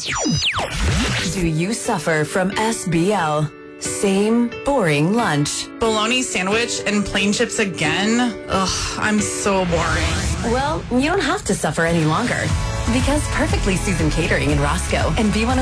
Do you suffer from SBL? Same boring lunch. Bologna sandwich and plain chips again? Ugh, I'm so boring. Well, you don't have to suffer any longer. Because Perfectly Seasoned Catering in Roscoe and B1